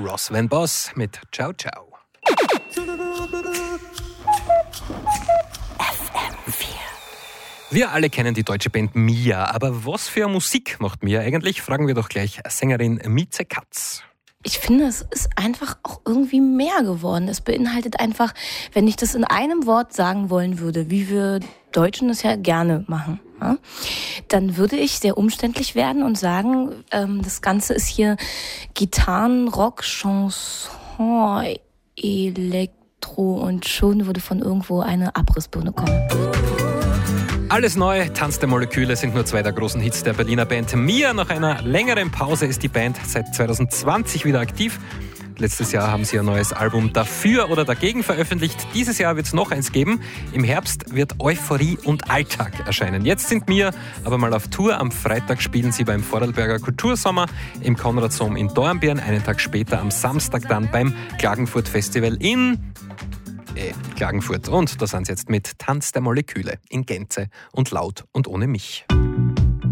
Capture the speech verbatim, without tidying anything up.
Ross Van Boss mit Ciao Ciao. F M vier. Wir alle kennen die deutsche Band Mia, aber was für Musik macht Mia eigentlich? Fragen wir doch gleich Sängerin Mieze Katz. Ich finde, es ist einfach auch irgendwie mehr geworden. Es beinhaltet einfach, wenn ich das in einem Wort sagen wollen würde, wie wir Deutschen das ja gerne machen, ja, dann würde ich sehr umständlich werden und sagen, ähm, das Ganze ist hier Gitarren, Rock, Chanson, Elektro und schon würde von irgendwo eine Abrissbirne kommen. Alles neu, Tanz der Moleküle sind nur zwei der großen Hits der Berliner Band Mia. Nach einer längeren Pause ist die Band seit zwanzig zwanzig wieder aktiv. Letztes Jahr haben sie ein neues Album Dafür oder Dagegen veröffentlicht. Dieses Jahr wird es noch eins geben. Im Herbst wird Euphorie und Alltag erscheinen. Jetzt sind Mia aber mal auf Tour. Am Freitag spielen sie beim Vorarlberger Kultursommer im Konradsdom in Dornbirn. Einen Tag später am Samstag dann beim Klagenfurt Festival in... Äh, Klagenfurt. Und da sind sie jetzt mit Tanz der Moleküle in Gänze und laut und ohne mich.